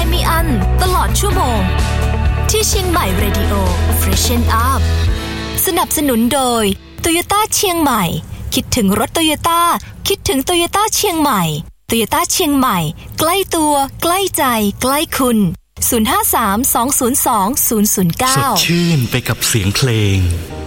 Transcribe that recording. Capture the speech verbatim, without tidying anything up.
ายไม่อั้นตลอดชั่วโมงที่เชียงใหม่ Radio Freshen Up สนับสนุนโดย Toyota เชียงใหม่คิดถึงรถ Toyota คิดถึง Toyota เชียงใหม่ Toyota เชียงใหม่ใกล้ตัวใกล้ใจใกล้คุณศูนย์ ห้า สาม สอง ศูนย์ สอง ศูนย์ ศูนย์ เก้าสดชื่นไปกับเสียงเพลง